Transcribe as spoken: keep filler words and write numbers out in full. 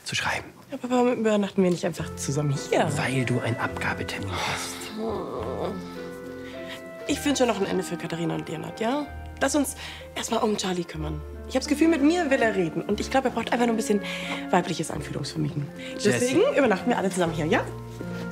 zu schreiben. Aber warum übernachten wir nicht einfach zusammen hier? Weil du einen Abgabetermin hast. Ich wünsche noch ein Ende für Katharina und Leonard, ja? Lass uns erstmal um Charlie kümmern. Ich habe das Gefühl, mit mir will er reden. Und ich glaube, er braucht einfach nur ein bisschen weibliches Einfühlungsvermögen. Deswegen übernachten wir alle zusammen hier, ja?